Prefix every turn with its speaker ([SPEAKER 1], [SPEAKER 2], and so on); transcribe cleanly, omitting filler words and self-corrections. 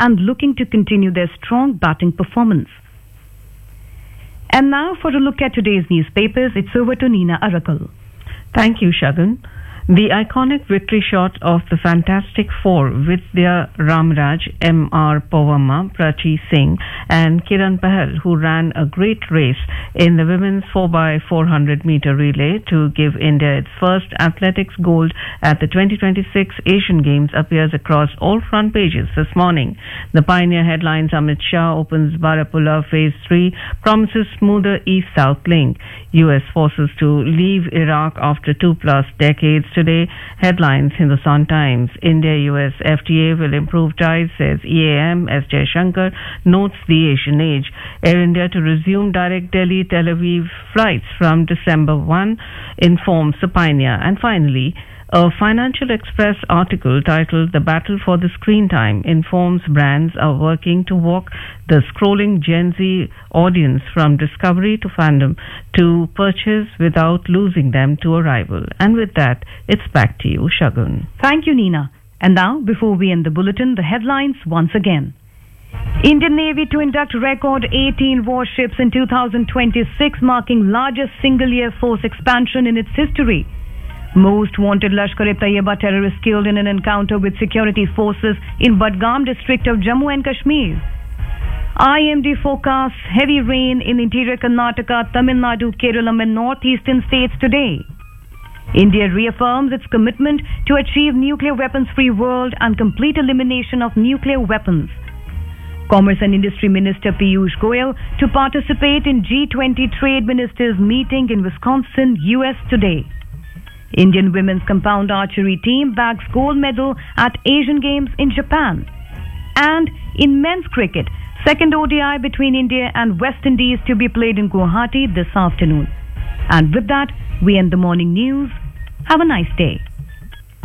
[SPEAKER 1] and looking to continue their strong batting performance. And now for a look at today's newspapers, it's over to Nina Arakal.
[SPEAKER 2] Thank you, Shagun. The iconic victory shot of the Fantastic Four Vidya Ramraj, M.R. Povamma, Prachi Singh and Kiran Pahal, who ran a great race in the women's 4x400 meter relay to give India its first athletics gold at the 2026 Asian Games, appears across all front pages this morning. The pioneer headlines: Amit Shah opens Barapulla Phase 3, promises smoother East-South link. U.S. forces to leave Iraq after 2+ decades. Today, headlines: Hindustan Times. India-US FTA will improve ties, says EAM. S. Jaishankar notes the Asian age. Air India to resume direct Delhi-Tel Aviv flights from December 1, informs the Pioneer. And finally, a Financial Express article titled "The Battle for the Screen Time" informs brands are working to walk the scrolling Gen Z audience from discovery to fandom to purchase without losing them to a rival. And with that, it's back to you, Shagun.
[SPEAKER 1] Thank you, Nina. And now, before we end the bulletin, the headlines once again. Indian Navy to induct record 18 warships in 2026, marking largest single-year force expansion in its history. Most wanted Lashkar-e-Taiba terrorist killed in an encounter with security forces in Budgam district of Jammu and Kashmir. IMD forecasts heavy rain in interior Karnataka, Tamil Nadu, Kerala and northeastern states today. India reaffirms its commitment to achieve nuclear weapons-free world and complete elimination of nuclear weapons. Commerce and Industry Minister Piyush Goyal to participate in G20 trade ministers meeting in Wisconsin, US today. Indian women's compound archery team bags gold medal at Asian Games in Japan. And in men's cricket, second ODI between India and West Indies to be played in Guwahati this afternoon. And with that, we end the morning news. Have a nice day.